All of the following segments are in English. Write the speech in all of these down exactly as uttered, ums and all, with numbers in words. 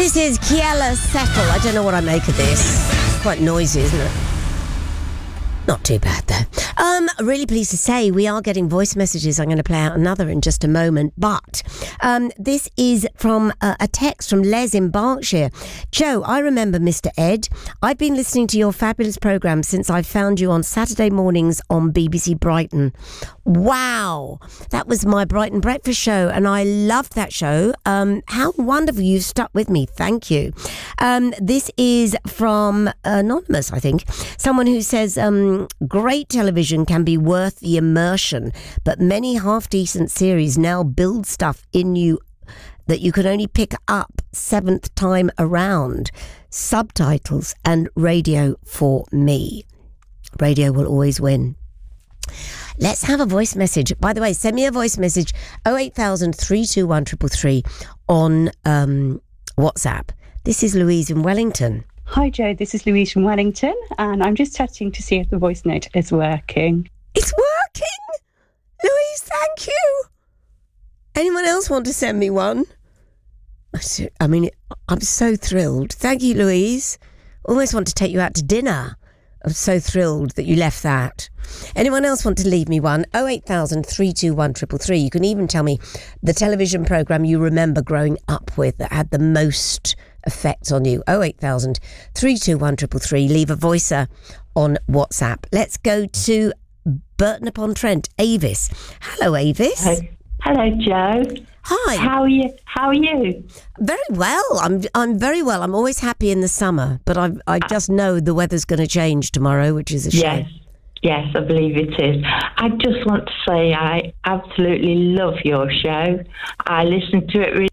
This is Kiela Settle. I don't know what I make of this. It's quite noisy, isn't it? Not too bad, though. Um, really pleased to say we are getting voice messages. I'm going to play out another in just a moment. But um, this is from uh, a text from Les in Berkshire. Joe, I remember Mister Ed. I've been listening to your fabulous programme since I found you on Saturday mornings on B B C Brighton. Wow. That was my Brighton breakfast show, and I loved that show. Um, how wonderful. You've stuck with me. Thank you. Um, this is from Anonymous, I think. Someone who says... Um, great television can be worth the immersion, but many half-decent series now build stuff in you that you can only pick up seventh time around. Subtitles and radio for me. Radio will always win. Let's have a voice message. By the way, send me a voice message oh eight thousand, three two one, three three three on um, WhatsApp. This is Louise in Wellington. Hi Joe, this is Louise from Wellington, and I'm just testing to see if the voice note is working. It's working! Louise, thank you! Anyone else want to send me one? I mean, I'm so thrilled. Thank you, Louise. Almost want to take you out to dinner. I'm so thrilled that you left that. Anyone else want to leave me one? oh eight thousand, three two one, three three three. You can even tell me the television programme you remember growing up with that had the most effect on you. oh eight thousand, three two one, three three three. Leave a voicer on WhatsApp. Let's go to Burton upon Trent. Avis. Hello, Avis. Hello, Hello Joe. Hi. How are you? How are you? Very well. I'm I'm very well. I'm always happy in the summer, but I I just know the weather's going to change tomorrow, which is a shame. Yes. Yes, I believe it is. I just want to say I absolutely love your show. I listen to it really.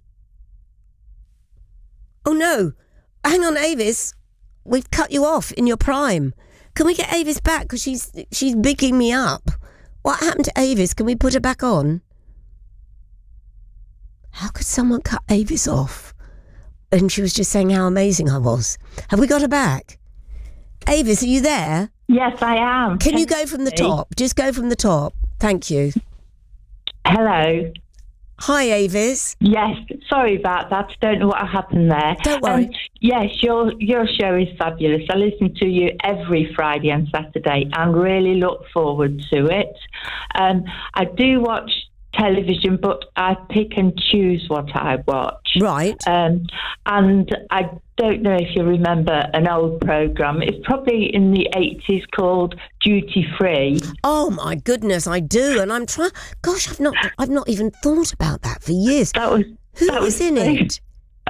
Oh no. Hang on, Avis. We've cut you off in your prime. Can we get Avis back? Because she's she's bigging me up. What happened to Avis? Can we put her back on? How could someone cut Avis off? And she was just saying how amazing I was. Have we got her back? Avis, are you there? Yes, I am. Can you go from the top? Just go from the top. Thank you. Hello. Hi, Avis. Yes, sorry about that. Don't know what happened there. Don't worry. Um, yes, your your show is fabulous. I listen to you every Friday and Saturday and really look forward to it. Um, I do watch television, but I pick and choose what I watch. Right. Um, and I don't know if you remember an old programme. It's probably in the eighties called Duty Free. Oh my goodness, I do, and I'm trying. Gosh, I've not, I've not even thought about that for years. That was who that was, was in funny. it?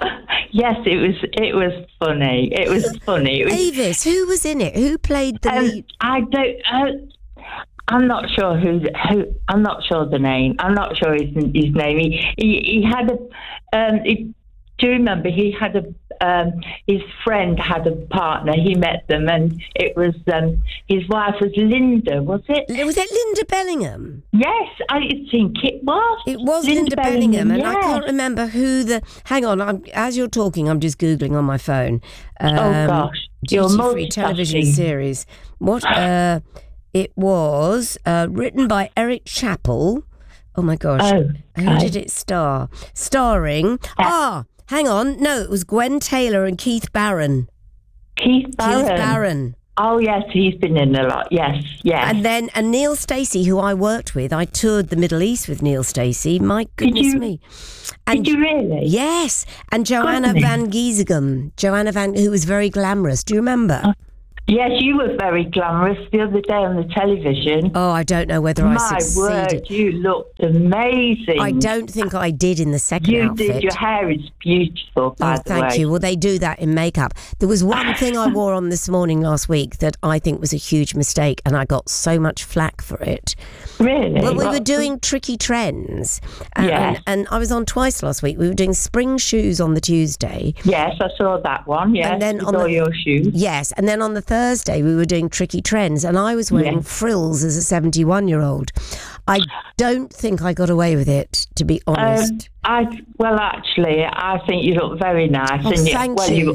Yes, it was. It was funny. It was funny. It was, Avis, who was in it? Who played the um, lead? I don't. Uh, I'm not sure who. Who I'm not sure the name. I'm not sure his his name. He he, he had a. Um, he, do you remember he had a? Um, his friend had a partner. He met them, and it was um, his wife was Linda. Was it? Was it Linda Bellingham? Yes, I think it was. It was Linda, Linda Bellingham, Bellingham and yes. I can't remember who the. Hang on, I'm, as you're talking, I'm just googling on my phone. Um, oh gosh, Duty Free television series. What? Uh, it was uh, written by Eric Chappell. Oh my gosh, oh, who okay. did it star? Starring ah. Hang on, no, it was Gwen Taylor and Keith Barron. Keith Barron. Keith Barron. Oh yes, he's been in a lot. Yes, yes. And then and Neil Stacey, who I worked with, I toured the Middle East with Neil Stacey. My goodness did you, me! And, did you really? Yes, and Joanna Goodness. Van Giesegem, Joanna Van, who was very glamorous. Do you remember? Oh. Yes, you were very glamorous the other day on the television. Oh, I don't know whether My I succeeded. word, you looked amazing. I don't think I did in the second you outfit. did. Your hair is beautiful, by Oh, the thank way. you. Well, they do that in makeup. There was one thing I wore on this morning last week that I think was a huge mistake, and I got so much flack for it. Really? Well, we What? were doing tricky trends, and, Yes. and, and I was on twice last week. We were doing spring shoes on the Tuesday. Yes, I saw that one. Yes, And then with on all the- your shoes. Yes, and then on the Thursday we were doing tricky trends, and I was wearing Yes. frills as a seventy-one-year-old. I don't think I got away with it, to be honest. Um, I well, actually, I think you look very nice. Oh, and you, thank well, you. you.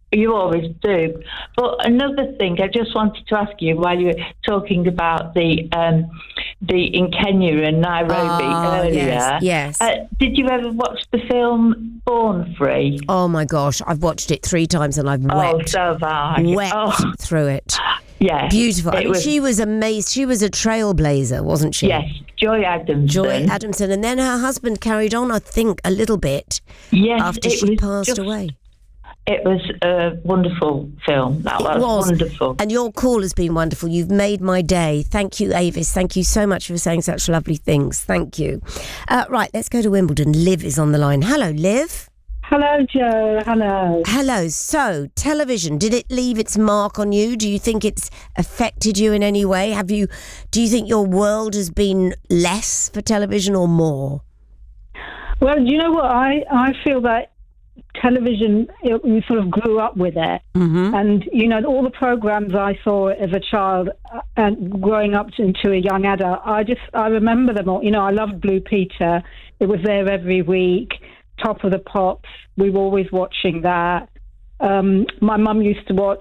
You always do. But another thing, I just wanted to ask you while you were talking about the um, the in Kenya and Nairobi Oh, earlier. yes, yes. Uh, did you ever watch the film Born Free? Oh my gosh, I've watched it three times and I've Oh, wept, so have I. wept Oh, through it. yeah. Beautiful. I It mean, was- she was amazed. She was a trailblazer, wasn't she? Yes, Joy Adamson. Joy Adamson. And then her husband carried on, I think, a little bit Yes, after it she was passed just- away. It was a wonderful film. That was, It was. wonderful. And your call has been wonderful. You've made my day. Thank you, Avis. Thank you so much for saying such lovely things. Thank you. Uh, right, let's go to Wimbledon. Liv is on the line. Hello, Liv. Hello, Joe. Hello. Hello. So, television, did it leave its mark on you? Do you think it's affected you in any way? Have you? Do you think your world has been less for television or more? Well, you know what? I, I feel that television, it, we sort of grew up with it. Mm-hmm. And, you know, all the programs I saw as a child uh, and growing up into a young adult, I just, I remember them all. You know, I loved Blue Peter. It was there every week. Top of the Pops. We were always watching that. Um, my mum used to watch